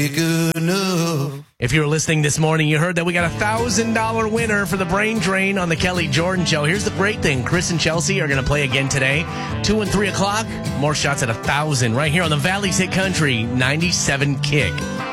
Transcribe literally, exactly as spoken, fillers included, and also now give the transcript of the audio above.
good enough. If you were listening this morning, you heard that we got a one thousand dollars winner for the Brain Drain on the Kelly Jordan Show. Here's the great thing. Chris and Chelsea are going to play again today. two and three o'clock. More shots at one thousand right here on the Valley's Hit Country ninety-seven Kick.